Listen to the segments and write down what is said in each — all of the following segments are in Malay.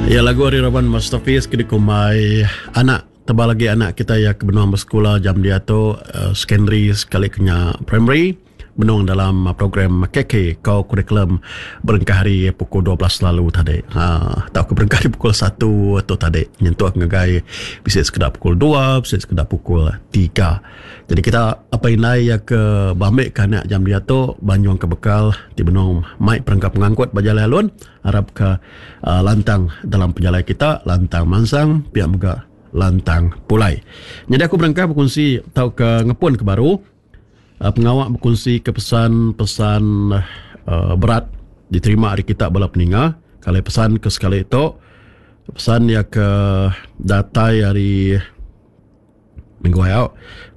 Ya, lagu Ari Rahman Mustafiz kini kumai anak tebal lagi anak kita ya ke benua bersekolah jam dia tu secondary sekali kena primary benung dalam program KK kau kurikulum berengkah hari pukul 12 lalu tadi. Tak ke berengkah hari pukul 1 atau tadi nyentuh ngagai bisa sekedar pukul 2, bisa sekedar pukul 3. Jadi kita apa inai ya ke bambik kan jam dia tu banjuang ke bekal di benung mai perangkap pengangkut bajalai alun harap ke lantang dalam penjalai kita lantang mansang pihak muka lantang pulai. Jadi aku berangkat berkongsi tahu ke ngepun ke baru pengawak berkongsi ke pesan-pesan berat diterima hari kita bala peninga. Kalau pesan ke sekali itu pesan ya ke data hari minggu ayau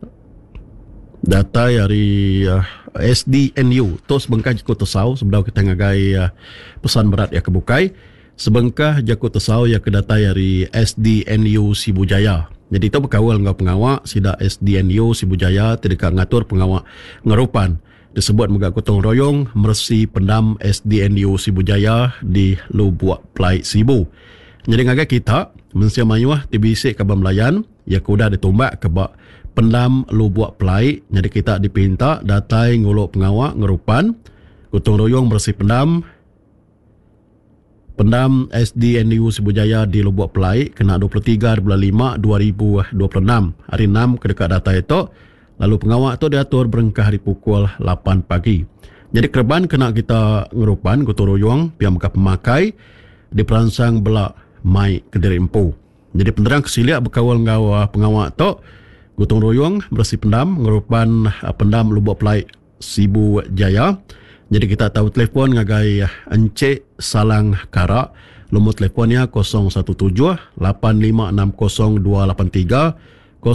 data dari SDNU tos bengkah jaku tesau sebelum kita ngagai pesan berat ya kebukai sebengkah jaku tesau ya ke data dari SDNU Sibujaya. Jadi itu berkawal dengan pengawak sida SDNU Sibujaya tidak ngatur pengawak ngerupan disebut megak gotong royong mersi pendam SDNU Sibujaya di Lubuak Pelai Sibu. Jadi ngagai kita mensia mayuah TBC Kabam Melayan ya kuda ditumbak ke bak pendam Lubuak Pelai. Jadi kita dipinta datai nguluk pengawak ngerupan gotong royong bersih pendam SDNU Sibujaya di Lubuak Pelai kena 23 bulan 5 2026 hari 6 kedekat data itu. Lalu pengawak itu diatur berengkah hari pukul 8 pagi. Jadi kerban kena kita ngerupan gotong royong pihak muka pemakai diperansang belak mai Kediri Empu. Jadi penderang kesiliak berkawal ngawa pengawak itu gotong royong bersih pendam ngerupan pendam Lubuak Pelai Sibu Jaya. Jadi kita tahu telefon ngagai Encik Salang Kara. Nombor telefonnya 017-8560-283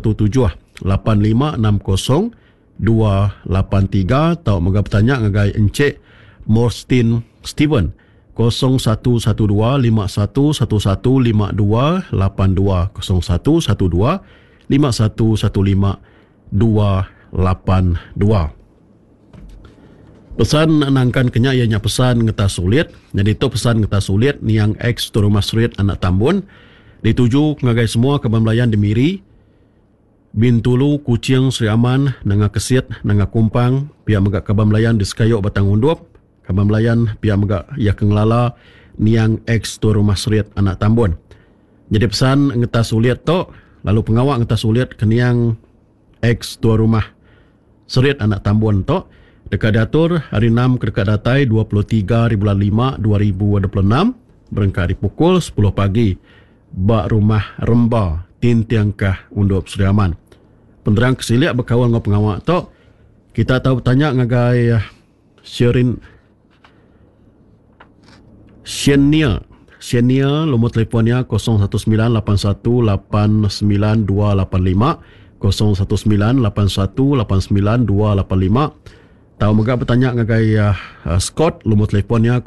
017-8560-283. Tahu moga bertanya ngagai Encik Morstin Steven 0112-5111-5282 0112-5111-5282. Pesan nangkan kenya ianya pesan ngeta sulit. Jadi itu pesan ngeta sulit ni yang ex tu rumah sulit anak Tambun dituju ngagai semua Kabam Melayan di Miri, Bintulu, Kucing, Sri Aman, Nanga Kesit, Nanga Kumpang, pihak megak Kabam Melayan di Sekayok Batang Undup, Kabam Melayan pihak megak ya Kenglala ni yang ex tu rumah sulit anak Tambun. Jadi pesan ngeta sulit tu lalu pengawak ngeta sulit keniang ex tu rumah sulit anak Tambun tu dekat diatur hari 6 ke dekat datai 23 bulan 5 2026 berengkah di pukul 10 pagi bak rumah Remba Tintiangkah Undup Sri Aman. Penderang kesiliak berkawal dengan pengawak tu kita tahu tanya ngagai Shenia nombor telefonnya 01981899285 01981899285. Tahu megak bertanya ngagai Scott nombor telefonnya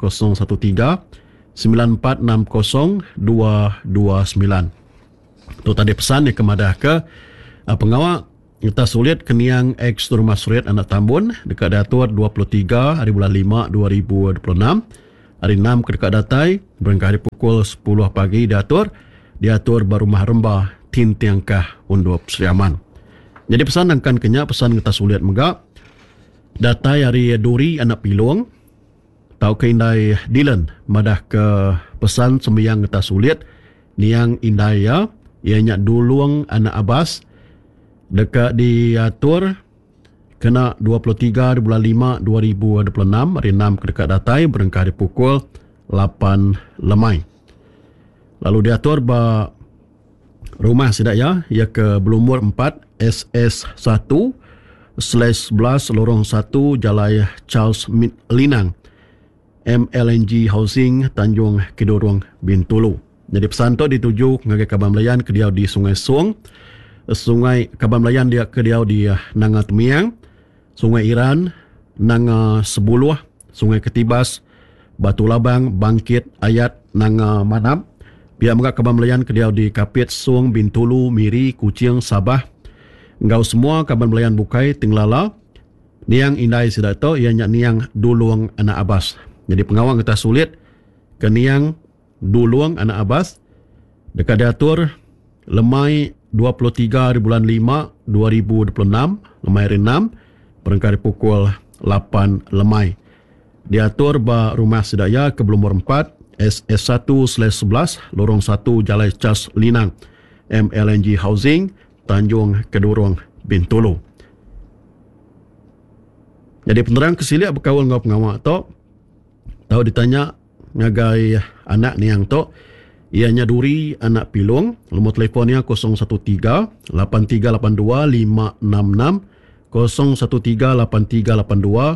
013-9460-229. Tu tadi pesan ni kemadah ke pengawak kita sulit keniang ex rumah sulit anak Tambun dekat diatur 23 hari bulan 5 2026 hari 6 ke dekat datai berengkah hari pukul 10 pagi diatur barumah Rembah Tintiangkah Undup Sri Aman. Jadi pesan akan kenya pesan kita sulit megak data dari Duri anak Pilong tahu ke indai Dylan madah ke pesan sembiang kita sulit niang indai ya ianya Duluang anak Abbas dekat diatur kena 23 bulan 5 2026 hari 6 ke dekat datai berengkah di pukul 8 lemai. Lalu diatur ba rumah sidak ya ke Belumur 4 SS1/11 lorong 1 Jalai Charles Linang MLNG Housing Tanjung Kidorong Bintulu. Jadi pesan tu dituju ngagai Kabam Melayan ke diau di Sungai Suang, Sungai Kabam Melayan dia ke diau di Nanga Temiang, Sungai Iran, Nanga Sebuluh, Sungai Ketibas, Batu Labang, Bangkit, Ayat, Nanga Manap. Pihak megak Kabam Melayan ke diau di Kapit, Suang, Bintulu, Miri, Kucing, Sabah. Engkau semua Kabam Melayan Bukai, Tinglala, niang indai sidak tu ianya niang Duluang anak Abbas. Jadi pengawang kita sulit ke niang Duluang anak Abbas. Dekat diatur lemai 23 bulan 5 2026, lemai hari 6, berangkat pukul 8 lemai. Diatur ba Rumah Sedaya ke Belumur 4, SS1/11, Lorong 1 Jalai Cas Linang, MLNG Housing, Tanjung Kedurung, Bintulu. Jadi penerang kesilip berkawal ngau pengawak tu, tahu ditanya ngagai anak ni yang tu, ianya duri anak pilung, nombor telefonnya 013 8382 566, 013 8382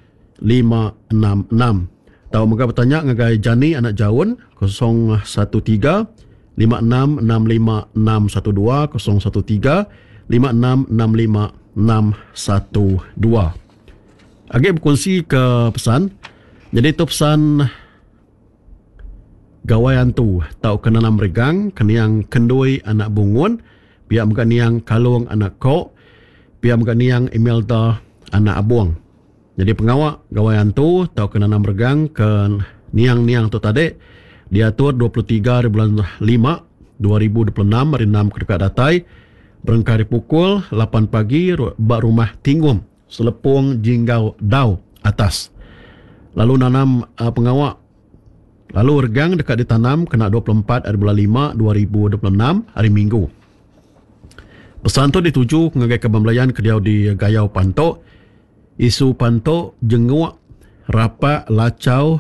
566. Tahu mereka bertanya ngagai Jani anak Jaun, 013 5665 612, 013 5665 612. Agak berkongsi ke pesan. Jadi itu pesan gawaian tu tau kena nam regang, keniang kendui anak bungun, pihak mga niang kalung anak kok, pihak mga niang Imelda anak abuang. Jadi pengawak gawaian tu tau kena nam regang ke niang-niang tu tadi diatur 23 bulan 5 2026 hari 6 kedekat datai, berangkari pukul 8 pagi bak rumah Tingum Selepung Jinggau Dau atas. Lalu nanam pengawak. Lalu regang dekat ditanam kena 24 hari bulan 5 2026 hari Minggu. Pesan tu dituju ngagai kebambelayan kediau di Gayau Pantok. Isu Pantok jenguk rapak lacau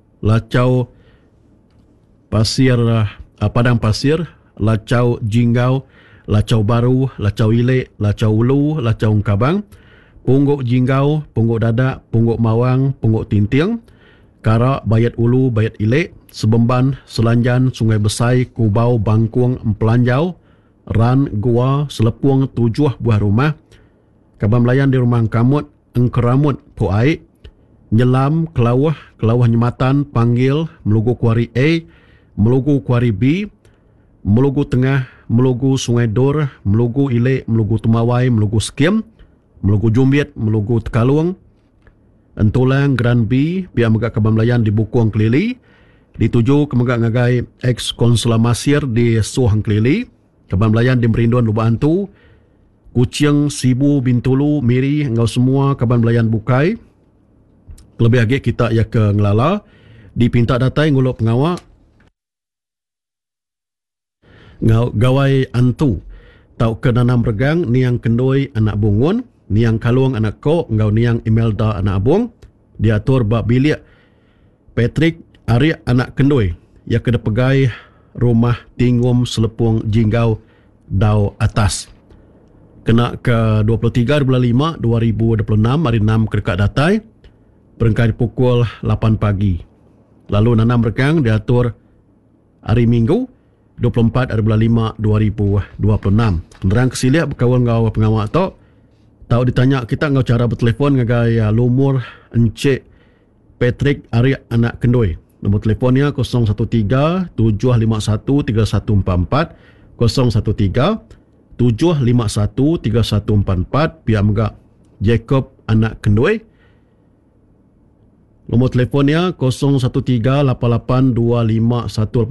pasir, padang pasir, lacau Jinggau, lacau Baru, lacau Ilek, lacau Ulu, lacau Ungkabang, pungguk Jinggau, pungguk Dadak, pungguk Mawang, pungguk Tinting, Karak, Bayat Ulu, Bayat Ilek, Sebemban, Selanjan, Sungai Besai, Kubau, Bangkuang, Empelanjau, Ran, Gua, Selepung, 7 buah rumah, Kaban Melayan di Rumah Kamut, Engkeramut, Puai, Nyelam, Kelawah Nyematan, Panggil, Melugu Kuari A, Melugu Kuari B, Melugu Tengah, Melugu Sungai Dor, Melugu Ilek, Melugu Tumawai, Melugu Skim, Melugu Jumbiat, Melugu Tekalung, Entulang, Gran B, pihak megak Kaban Melayan di Bukuang Kelili, dituju ke megak ngagai ex-konsular Masir di Suhang Kelili, Kaban Melayan di Merinduan Lubak Antu, Kucing, Sibu, Bintulu, Miri, ngau semua Kaban Melayan Bukai. Lebih lagi kita ya ke Ngelala, dipinta datai nguluk pengawak, gawai antu, tau ke nanam regang, niang kendoi anak bungun, niang kalung anak kok, ngau niang Imelda anak abung, diatur bak bilik Patrick Arya anak kendoi, ya kena pegai Rumah Tingum Selepung Jinggau Dau atas. Kena ke 23 bulan 5 2026 hari 6 kedekat datai, berangkat pukul 8 pagi. Lalu nanam regang diatur hari Minggu 24 hari bulan 5 2026. Penerang kesilip berkawan ngau pengawak tu, tahu ditanya kita ngau cara bertelefon ngagai lumur Encik Patrick Arya anak kendoi. Nombor telefonnya 013 751 3144, 013 751 3144, pihak megak Jacob anak kendoi. Nombor telefonnya 013 88 25 1